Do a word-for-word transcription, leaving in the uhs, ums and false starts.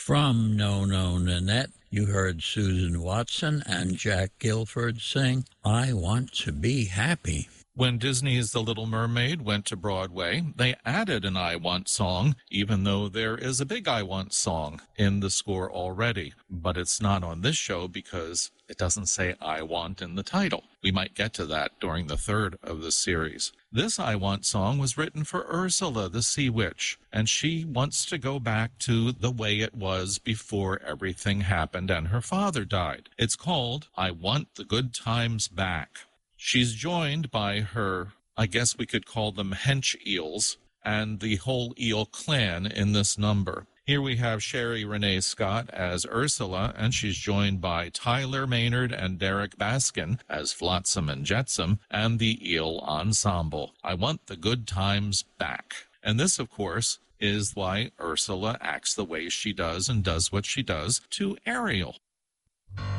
From No No Nanette, you heard Susan Watson and Jack Gilford sing I Want to Be Happy. When Disney's The Little Mermaid went to Broadway, they added an I Want song, even though there is a big I Want song in the score already. But it's not on this show because it doesn't say I Want in the title. We might get to that during the third of the series. This I Want song was written for Ursula, the Sea Witch, and she wants to go back to the way it was before everything happened and her father died. It's called I Want the Good Times Back. She's joined by her, I guess we could call them hench eels, and the whole eel clan in this number. Here we have Sherry Renee Scott as Ursula, and she's joined by Tyler Maynard and Derek Baskin as Flotsam and Jetsam, and the Eel Ensemble. I Want the Good Times Back. And this, of course, is why Ursula acts the way she does and does what she does to Ariel.